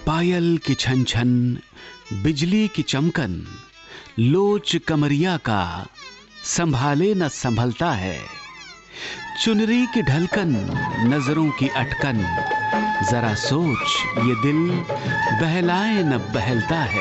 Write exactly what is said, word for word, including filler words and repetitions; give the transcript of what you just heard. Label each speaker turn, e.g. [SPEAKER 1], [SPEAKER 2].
[SPEAKER 1] पायल की छन छन, बिजली की चमकन, लोच कमरिया का संभाले न संभलता है। चुनरी की ढलकन, नजरों की अटकन, जरा सोच ये दिल बहलाए न बहलता है।